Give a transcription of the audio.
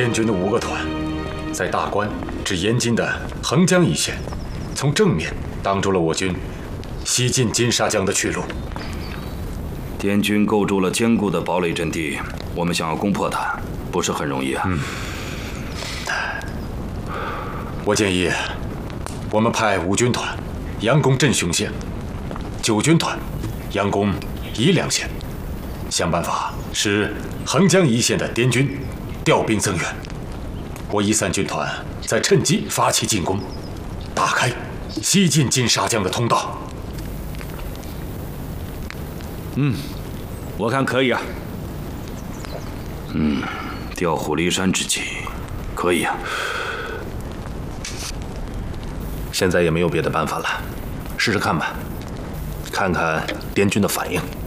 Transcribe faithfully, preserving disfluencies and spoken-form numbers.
滇军的五个团，在大关至延津的横江一线，从正面挡住了我军西进金沙江的去路。 滇军构筑了坚固的堡垒阵地，我们想要攻破它，不是很容易啊。 嗯，我建议，我们派五军团佯攻镇雄县，九军团佯攻宜良县，想办法使横江一线的滇军调兵增援。我一三军团再趁机发起进攻，打开西进金沙江的通道。 嗯，我看可以啊。 嗯，调虎离山之计，可以啊。 现在也没有别的办法了，试试看吧，看看滇军的反应。